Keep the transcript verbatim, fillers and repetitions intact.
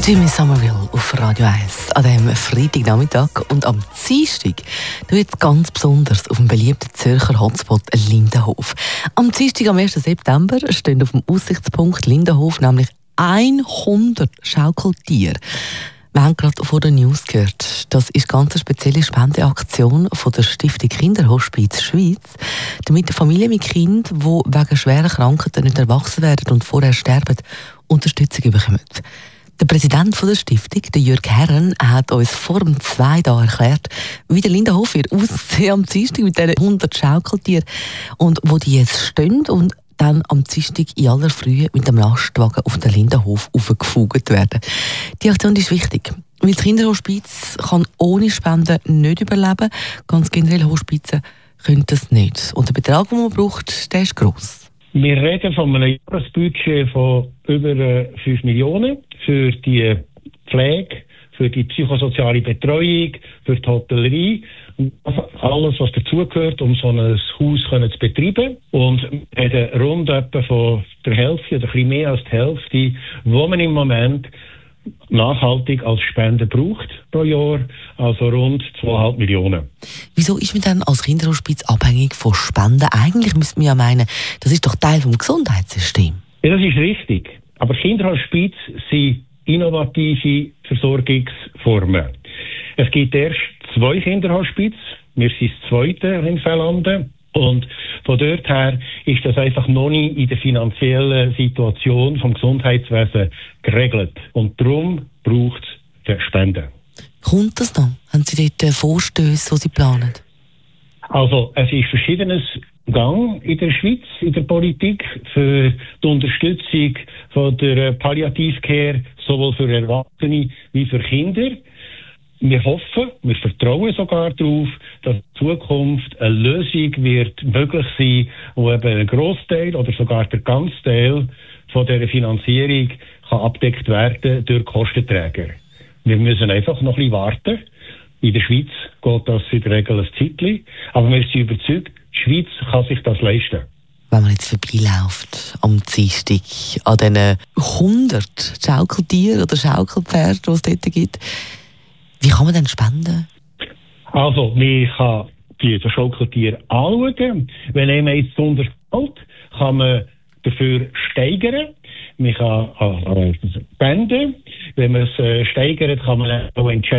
Jimmy Somerville auf Radio eins an diesem Freitagnachmittag. Und am Dienstag wird es ganz besonders auf dem beliebten Zürcher Hotspot Lindenhof. Am Dienstag, am ersten September, stehen auf dem Aussichtspunkt Lindenhof nämlich hundert Schaukeltiere. Wir haben gerade vor der News gehört, das ist ganz eine spezielle Spendeaktion von der Stiftung Kinderhospiz Schweiz, damit Familien mit Kindern, die wegen schwerer Krankheiten nicht erwachsen werden und vorher sterben, Unterstützung bekommen. Der Präsident der Stiftung, der Jürg Herren, hat uns vor dem zwei Tagen erklärt, wie der Lindenhof wird aussehen am Dienstag mit diesen hundert Schaukeltieren und wo die jetzt stehen und dann am Dienstag in aller Frühe mit dem Lastwagen auf den Lindenhof aufgefugt werden. Die Aktion ist wichtig, weil das Kinderhospiz kann ohne Spenden nicht überleben. Ganz generell Hospizen können das nicht. Und der Betrag, den man braucht, der ist gross. Wir reden von einem Jahresbudget von über fünf Millionen für die Pflege, für die psychosoziale Betreuung, für die Hotellerie. Alles, was dazugehört, um so ein Haus zu betreiben. Und wir reden rund etwa von der Hälfte oder ein bisschen mehr als die Hälfte, die man im Moment nachhaltig als Spende braucht pro Jahr, also rund zweieinhalb Millionen. Wieso ist man dann als Kinderhospiz abhängig von Spenden? Eigentlich müsste man ja meinen, das ist doch Teil des Gesundheitssystems. Ja, das ist richtig. Aber Kinderhospiz sind innovative Versorgungsformen. Es gibt erst zwei Kinderhospiz. Wir sind das zweite in Fellanden. Und von dort her ist das einfach noch nicht in der finanziellen Situation vom Gesundheitswesen geregelt. Und darum braucht es Spenden. Kommt das noch? Haben Sie dort Vorstöße, die Sie planen? Also, es ist verschiedenes Gang in der Schweiz, in der Politik, für die Unterstützung von der Palliativcare, sowohl für Erwachsene wie für Kinder. Wir hoffen, wir vertrauen sogar darauf, dass in Zukunft eine Lösung wird möglich sein, wo eben ein Grossteil oder sogar der ganze Teil von dieser Finanzierung kann abgedeckt werden durch Kostenträger. Wir müssen einfach noch ein bisschen warten. In der Schweiz geht das in der Regel ein Zeitchen. Aber wir sind überzeugt, die Schweiz kann sich das leisten. Wenn man jetzt vorbeiläuft am Dienstag an diesen hundert Schaukeltieren oder Schaukelpferden, die es dort gibt, wie kann man denn spenden? Also, man kann die Schaukeltiere anschauen. Wenn jemand jetzt besonders gefällt, kann man dafür steigern. Man kann äh, spenden. Wenn man es äh, steigert, kann man auch entscheiden,